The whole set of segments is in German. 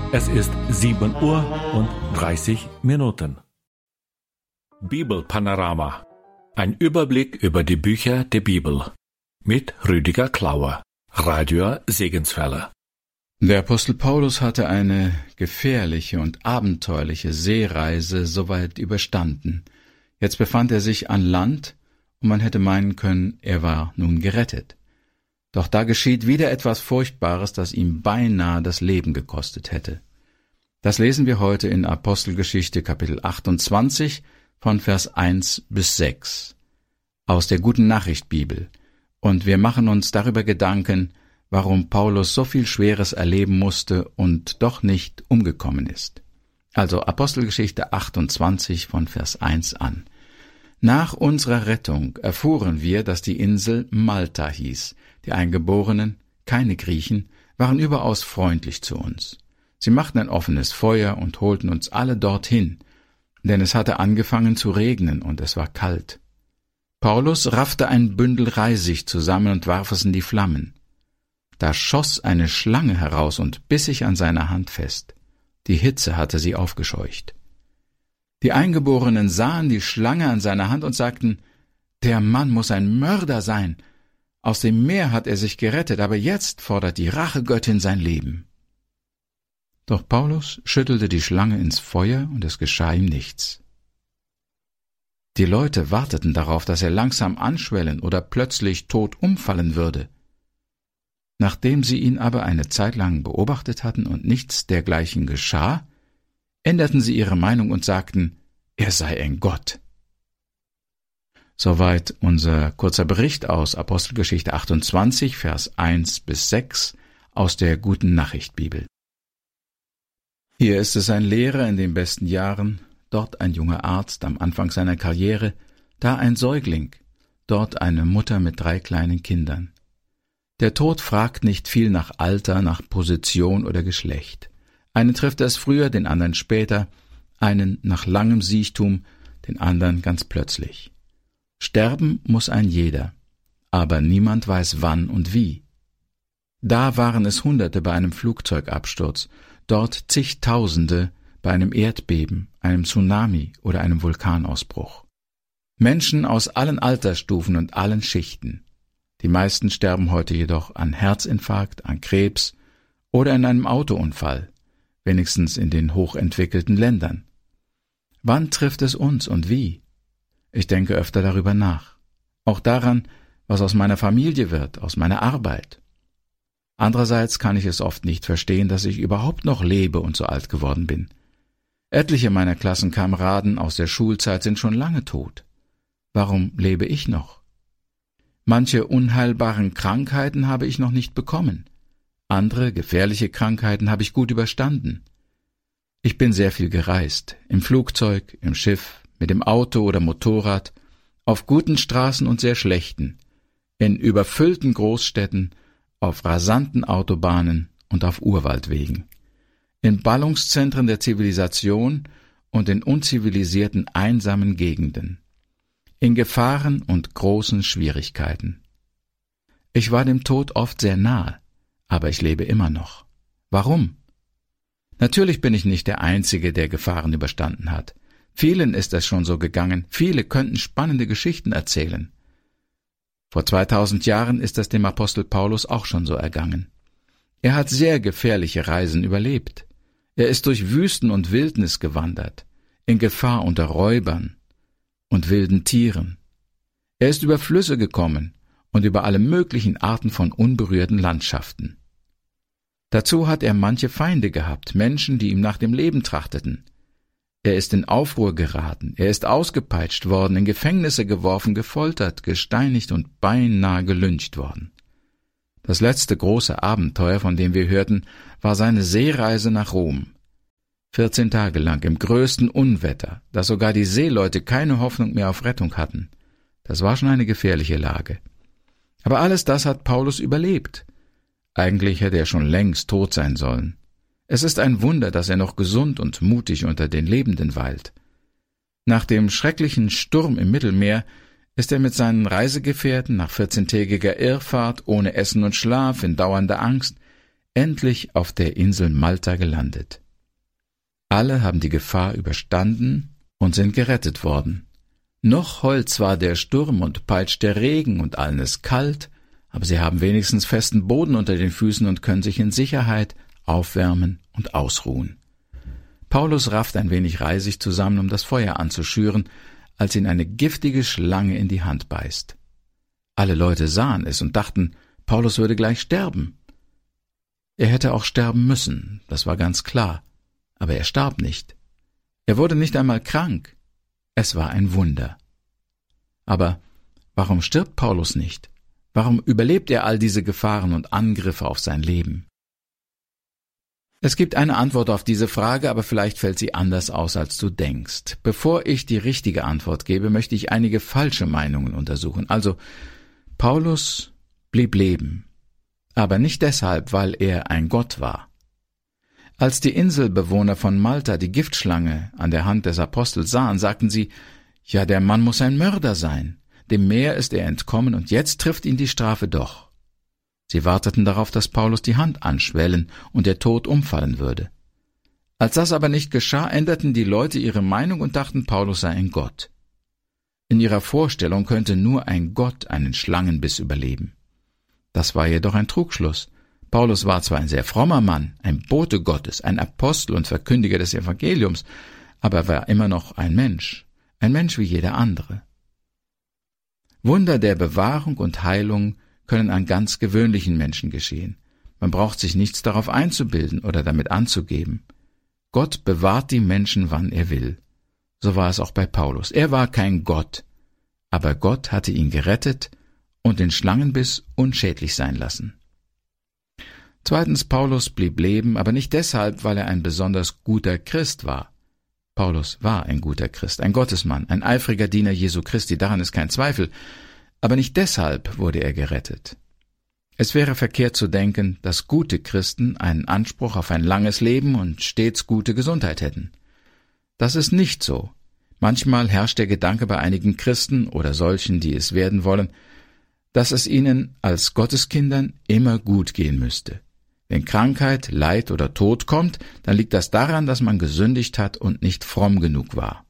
Es ist 7:30 Uhr. Bibelpanorama. Ein Überblick über die Bücher der Bibel. Mit Rüdiger Klauer, Radio Segenswelle. Der Apostel Paulus hatte eine gefährliche und abenteuerliche Seereise soweit überstanden. Jetzt befand er sich an Land, und man hätte meinen können, er war nun gerettet. Doch da geschieht wieder etwas Furchtbares, das ihm beinahe das Leben gekostet hätte. Das lesen wir heute in Apostelgeschichte Kapitel 28 von Vers 1 bis 6 aus der Guten Nachricht Bibel. Und wir machen uns darüber Gedanken, warum Paulus so viel Schweres erleben musste und doch nicht umgekommen ist. Also Apostelgeschichte 28 von Vers 1 an. Nach unserer Rettung erfuhren wir, dass die Insel Malta hieß. Die Eingeborenen, keine Griechen, waren überaus freundlich zu uns. Sie machten ein offenes Feuer und holten uns alle dorthin, denn es hatte angefangen zu regnen und es war kalt. Paulus raffte ein Bündel Reisig zusammen und warf es in die Flammen. Da schoss eine Schlange heraus und biss sich an seiner Hand fest. Die Hitze hatte sie aufgescheucht. Die Eingeborenen sahen die Schlange an seiner Hand und sagten, »Der Mann muss ein Mörder sein. Aus dem Meer hat er sich gerettet, aber jetzt fordert die Rachegöttin sein Leben.« Doch Paulus schüttelte die Schlange ins Feuer, und es geschah ihm nichts. Die Leute warteten darauf, dass er langsam anschwellen oder plötzlich tot umfallen würde. Nachdem sie ihn aber eine Zeit lang beobachtet hatten und nichts dergleichen geschah, änderten sie ihre Meinung und sagten, er sei ein Gott. Soweit unser kurzer Bericht aus Apostelgeschichte 28, Vers 1 bis 6 aus der Guten Nachricht Bibel. Hier ist es ein Lehrer in den besten Jahren, dort ein junger Arzt am Anfang seiner Karriere, da ein Säugling, dort eine Mutter mit 3 kleinen Kindern. Der Tod fragt nicht viel nach Alter, nach Position oder Geschlecht. Einen trifft es früher, den anderen später, einen nach langem Siechtum, den anderen ganz plötzlich. Sterben muss ein jeder, aber niemand weiß wann und wie. Da waren es Hunderte bei einem Flugzeugabsturz, dort zigtausende bei einem Erdbeben, einem Tsunami oder einem Vulkanausbruch. Menschen aus allen Altersstufen und allen Schichten. Die meisten sterben heute jedoch an Herzinfarkt, an Krebs oder in einem Autounfall, wenigstens in den hochentwickelten Ländern. Wann trifft es uns und wie? Ich denke öfter darüber nach. Auch daran, was aus meiner Familie wird, aus meiner Arbeit. Andererseits kann ich es oft nicht verstehen, dass ich überhaupt noch lebe und so alt geworden bin. Etliche meiner Klassenkameraden aus der Schulzeit sind schon lange tot. Warum lebe ich noch? Manche unheilbaren Krankheiten habe ich noch nicht bekommen. Andere gefährliche Krankheiten habe ich gut überstanden. Ich bin sehr viel gereist, im Flugzeug, im Schiff, mit dem Auto oder Motorrad, auf guten Straßen und sehr schlechten, in überfüllten Großstädten, auf rasanten Autobahnen und auf Urwaldwegen, in Ballungszentren der Zivilisation und in unzivilisierten, einsamen Gegenden, in Gefahren und großen Schwierigkeiten. Ich war dem Tod oft sehr nahe, aber ich lebe immer noch. Warum? Natürlich bin ich nicht der Einzige, der Gefahren überstanden hat. Vielen ist es schon so gegangen, viele könnten spannende Geschichten erzählen. Vor 2000 Jahren ist es dem Apostel Paulus auch schon so ergangen. Er hat sehr gefährliche Reisen überlebt. Er ist durch Wüsten und Wildnis gewandert, in Gefahr unter Räubern und wilden Tieren. Er ist über Flüsse gekommen und über alle möglichen Arten von unberührten Landschaften. Dazu hat er manche Feinde gehabt, Menschen, die ihm nach dem Leben trachteten. Er ist in Aufruhr geraten, er ist ausgepeitscht worden, in Gefängnisse geworfen, gefoltert, gesteinigt und beinahe gelyncht worden. Das letzte große Abenteuer, von dem wir hörten, war seine Seereise nach Rom. 14 Tage lang im größten Unwetter, dass sogar die Seeleute keine Hoffnung mehr auf Rettung hatten. Das war schon eine gefährliche Lage. Aber alles das hat Paulus überlebt. Eigentlich hätte er schon längst tot sein sollen. Es ist ein Wunder, dass er noch gesund und mutig unter den Lebenden weilt. Nach dem schrecklichen Sturm im Mittelmeer ist er mit seinen Reisegefährten nach 14-tägiger Irrfahrt, ohne Essen und Schlaf, in dauernder Angst, endlich auf der Insel Malta gelandet. Alle haben die Gefahr überstanden und sind gerettet worden. Noch heult zwar der Sturm und peitscht der Regen und allen ist kalt, aber sie haben wenigstens festen Boden unter den Füßen und können sich in Sicherheit aufwärmen und ausruhen. Paulus rafft ein wenig Reisig zusammen, um das Feuer anzuschüren, als ihn eine giftige Schlange in die Hand beißt. Alle Leute sahen es und dachten, Paulus würde gleich sterben. Er hätte auch sterben müssen, das war ganz klar, aber er starb nicht. Er wurde nicht einmal krank. Es war ein Wunder. Aber warum stirbt Paulus nicht? Warum überlebt er all diese Gefahren und Angriffe auf sein Leben? Es gibt eine Antwort auf diese Frage, aber vielleicht fällt sie anders aus, als du denkst. Bevor ich die richtige Antwort gebe, möchte ich einige falsche Meinungen untersuchen. Also, Paulus blieb leben, aber nicht deshalb, weil er ein Gott war. Als die Inselbewohner von Malta die Giftschlange an der Hand des Apostels sahen, sagten sie, ja, der Mann muss ein Mörder sein. Dem Meer ist er entkommen und jetzt trifft ihn die Strafe doch. Sie warteten darauf, dass Paulus die Hand anschwellen und der Tod umfallen würde. Als das aber nicht geschah, änderten die Leute ihre Meinung und dachten, Paulus sei ein Gott. In ihrer Vorstellung könnte nur ein Gott einen Schlangenbiss überleben. Das war jedoch ein Trugschluss. Paulus war zwar ein sehr frommer Mann, ein Bote Gottes, ein Apostel und Verkündiger des Evangeliums, aber er war immer noch ein Mensch wie jeder andere. Wunder der Bewahrung und Heilung können an ganz gewöhnlichen Menschen geschehen. Man braucht sich nichts darauf einzubilden oder damit anzugeben. Gott bewahrt die Menschen, wann er will. So war es auch bei Paulus. Er war kein Gott, aber Gott hatte ihn gerettet und den Schlangenbiss unschädlich sein lassen. Zweitens, Paulus blieb leben, aber nicht deshalb, weil er ein besonders guter Christ war. Paulus war ein guter Christ, ein Gottesmann, ein eifriger Diener Jesu Christi, daran ist kein Zweifel, aber nicht deshalb wurde er gerettet. Es wäre verkehrt zu denken, dass gute Christen einen Anspruch auf ein langes Leben und stets gute Gesundheit hätten. Das ist nicht so. Manchmal herrscht der Gedanke bei einigen Christen oder solchen, die es werden wollen, dass es ihnen als Gotteskindern immer gut gehen müsste. Wenn Krankheit, Leid oder Tod kommt, dann liegt das daran, dass man gesündigt hat und nicht fromm genug war.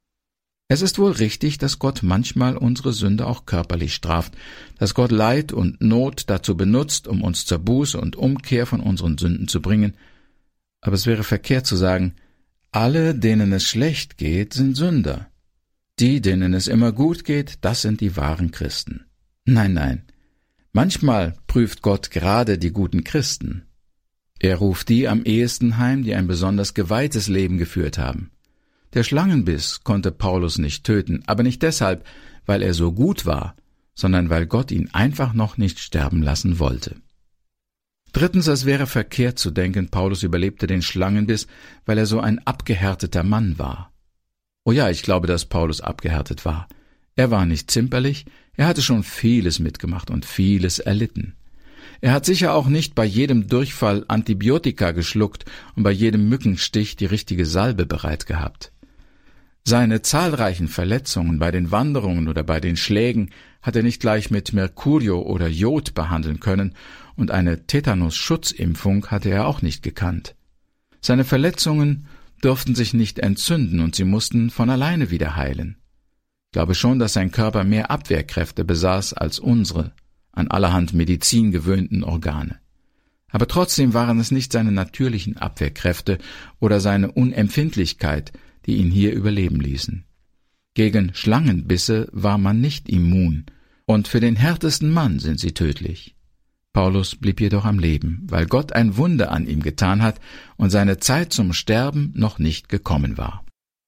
Es ist wohl richtig, dass Gott manchmal unsere Sünde auch körperlich straft, dass Gott Leid und Not dazu benutzt, um uns zur Buße und Umkehr von unseren Sünden zu bringen. Aber es wäre verkehrt zu sagen, alle, denen es schlecht geht, sind Sünder. Die, denen es immer gut geht, das sind die wahren Christen. Nein. Manchmal prüft Gott gerade die guten Christen. Er ruft die am ehesten heim, die ein besonders geweihtes Leben geführt haben. Der Schlangenbiss konnte Paulus nicht töten, aber nicht deshalb, weil er so gut war, sondern weil Gott ihn einfach noch nicht sterben lassen wollte. Drittens, es wäre verkehrt zu denken, Paulus überlebte den Schlangenbiss, weil er so ein abgehärteter Mann war. Oh ja, ich glaube, dass Paulus abgehärtet war. Er war nicht zimperlich, er hatte schon vieles mitgemacht und vieles erlitten. Er hat sicher auch nicht bei jedem Durchfall Antibiotika geschluckt und bei jedem Mückenstich die richtige Salbe bereit gehabt. Seine zahlreichen Verletzungen bei den Wanderungen oder bei den Schlägen hat er nicht gleich mit Mercurio oder Jod behandeln können und eine Tetanus-Schutzimpfung hatte er auch nicht gekannt. Seine Verletzungen durften sich nicht entzünden und sie mussten von alleine wieder heilen. Ich glaube schon, dass sein Körper mehr Abwehrkräfte besaß als unsere, an allerhand Medizin gewöhnten Organe. Aber trotzdem waren es nicht seine natürlichen Abwehrkräfte oder seine Unempfindlichkeit, die ihn hier überleben ließen. Gegen Schlangenbisse war man nicht immun, und für den härtesten Mann sind sie tödlich. Paulus blieb jedoch am Leben, weil Gott ein Wunder an ihm getan hat und seine Zeit zum Sterben noch nicht gekommen war.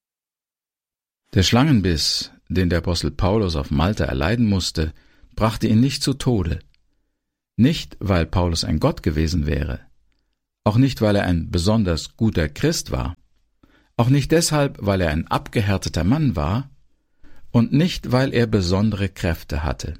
Der Schlangenbiss, den der Apostel Paulus auf Malta erleiden musste, brachte ihn nicht zu Tode. Nicht, weil Paulus ein Gott gewesen wäre, auch nicht, weil er ein besonders guter Christ war, auch nicht deshalb, weil er ein abgehärteter Mann war und nicht, weil er besondere Kräfte hatte.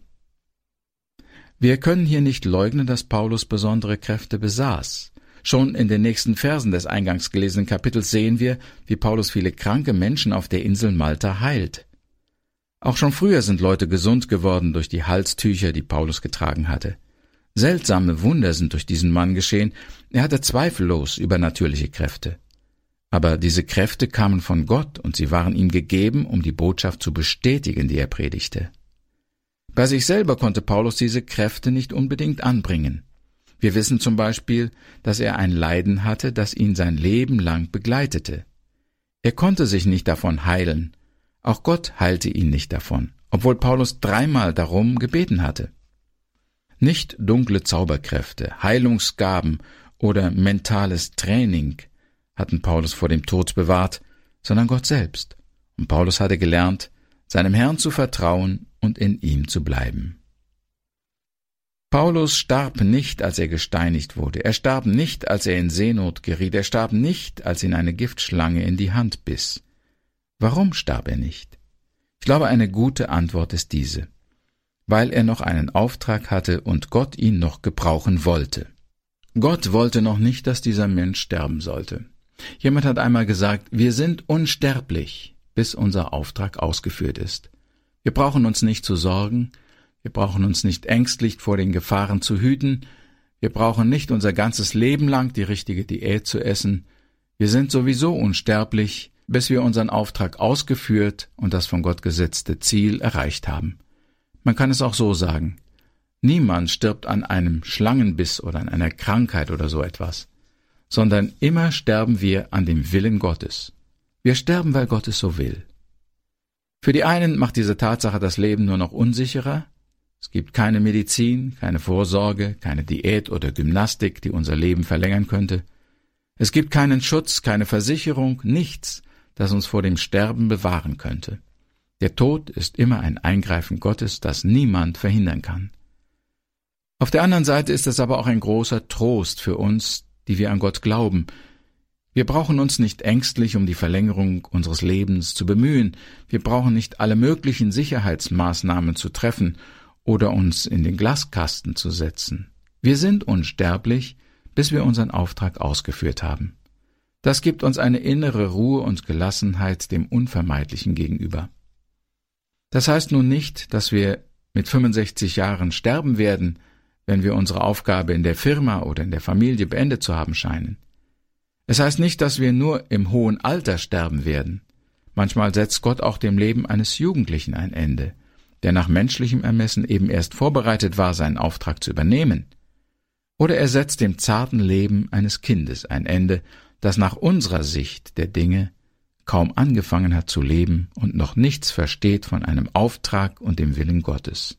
Wir können hier nicht leugnen, dass Paulus besondere Kräfte besaß. Schon in den nächsten Versen des eingangs gelesenen Kapitels sehen wir, wie Paulus viele kranke Menschen auf der Insel Malta heilt. Auch schon früher sind Leute gesund geworden durch die Halstücher, die Paulus getragen hatte. Seltsame Wunder sind durch diesen Mann geschehen. Er hatte zweifellos übernatürliche Kräfte. Aber diese Kräfte kamen von Gott und sie waren ihm gegeben, um die Botschaft zu bestätigen, die er predigte. Bei sich selber konnte Paulus diese Kräfte nicht unbedingt anbringen. Wir wissen zum Beispiel, dass er ein Leiden hatte, das ihn sein Leben lang begleitete. Er konnte sich nicht davon heilen. Auch Gott heilte ihn nicht davon, obwohl Paulus 3-mal darum gebeten hatte. Nicht dunkle Zauberkräfte, Heilungsgaben oder mentales Training hatten Paulus vor dem Tod bewahrt, sondern Gott selbst. Und Paulus hatte gelernt, seinem Herrn zu vertrauen und in ihm zu bleiben. Paulus starb nicht, als er gesteinigt wurde. Er starb nicht, als er in Seenot geriet. Er starb nicht, als ihn eine Giftschlange in die Hand biss. Warum starb er nicht? Ich glaube, eine gute Antwort ist diese: weil er noch einen Auftrag hatte und Gott ihn noch gebrauchen wollte. Gott wollte noch nicht, dass dieser Mensch sterben sollte. Jemand hat einmal gesagt, wir sind unsterblich, bis unser Auftrag ausgeführt ist. Wir brauchen uns nicht zu sorgen, wir brauchen uns nicht ängstlich vor den Gefahren zu hüten, wir brauchen nicht unser ganzes Leben lang die richtige Diät zu essen. Wir sind sowieso unsterblich, bis wir unseren Auftrag ausgeführt und das von Gott gesetzte Ziel erreicht haben. Man kann es auch so sagen: Niemand stirbt an einem Schlangenbiss oder an einer Krankheit oder so etwas, sondern immer sterben wir an dem Willen Gottes. Wir sterben, weil Gott es so will. Für die einen macht diese Tatsache das Leben nur noch unsicherer. Es gibt keine Medizin, keine Vorsorge, keine Diät oder Gymnastik, die unser Leben verlängern könnte. Es gibt keinen Schutz, keine Versicherung, nichts, das uns vor dem Sterben bewahren könnte. Der Tod ist immer ein Eingreifen Gottes, das niemand verhindern kann. Auf der anderen Seite ist es aber auch ein großer Trost für uns, die wir an Gott glauben. Wir brauchen uns nicht ängstlich um die Verlängerung unseres Lebens zu bemühen. Wir brauchen nicht alle möglichen Sicherheitsmaßnahmen zu treffen oder uns in den Glaskasten zu setzen. Wir sind unsterblich, bis wir unseren Auftrag ausgeführt haben. Das gibt uns eine innere Ruhe und Gelassenheit dem Unvermeidlichen gegenüber. Das heißt nun nicht, dass wir mit 65 Jahren sterben werden, wenn wir unsere Aufgabe in der Firma oder in der Familie beendet zu haben scheinen. Es heißt nicht, dass wir nur im hohen Alter sterben werden. Manchmal setzt Gott auch dem Leben eines Jugendlichen ein Ende, der nach menschlichem Ermessen eben erst vorbereitet war, seinen Auftrag zu übernehmen. Oder er setzt dem zarten Leben eines Kindes ein Ende, das nach unserer Sicht der Dinge kaum angefangen hat zu leben und noch nichts versteht von einem Auftrag und dem Willen Gottes.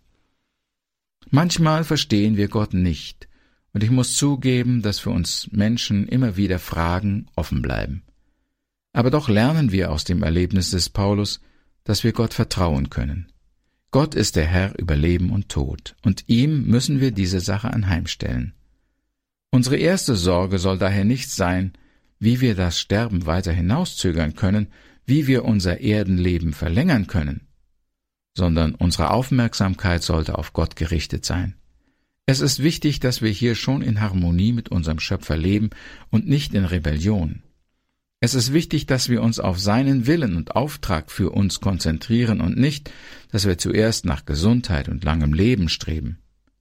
Manchmal verstehen wir Gott nicht, und ich muss zugeben, dass für uns Menschen immer wieder Fragen offen bleiben. Aber doch lernen wir aus dem Erlebnis des Paulus, dass wir Gott vertrauen können. Gott ist der Herr über Leben und Tod, und ihm müssen wir diese Sache anheimstellen. Unsere erste Sorge soll daher nicht sein, wie wir das Sterben weiter hinauszögern können, wie wir unser Erdenleben verlängern können, sondern unsere Aufmerksamkeit sollte auf Gott gerichtet sein. Es ist wichtig, dass wir hier schon in Harmonie mit unserem Schöpfer leben und nicht in Rebellion. Es ist wichtig, dass wir uns auf seinen Willen und Auftrag für uns konzentrieren und nicht, dass wir zuerst nach Gesundheit und langem Leben streben.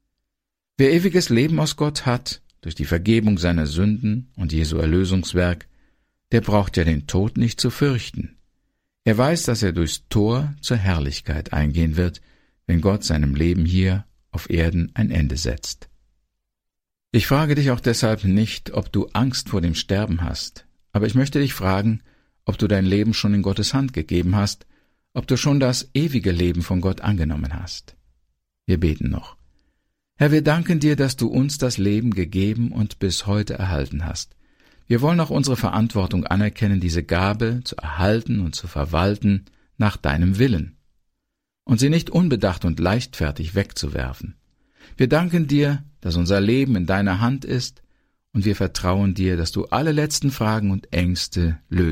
Wer ewiges Leben aus Gott hat, durch die Vergebung seiner Sünden und Jesu Erlösungswerk, der braucht ja den Tod nicht zu fürchten. Er weiß, dass er durchs Tor zur Herrlichkeit eingehen wird, wenn Gott seinem Leben hier auf Erden ein Ende setzt. Ich frage dich auch deshalb nicht, ob du Angst vor dem Sterben hast, aber ich möchte dich fragen, ob du dein Leben schon in Gottes Hand gegeben hast, ob du schon das ewige Leben von Gott angenommen hast. Wir beten noch. Herr, wir danken dir, dass du uns das Leben gegeben und bis heute erhalten hast. Wir wollen auch unsere Verantwortung anerkennen, diese Gabe zu erhalten und zu verwalten nach deinem Willen und sie nicht unbedacht und leichtfertig wegzuwerfen. Wir danken dir, dass unser Leben in deiner Hand ist, und wir vertrauen dir, dass du alle letzten Fragen und Ängste lösen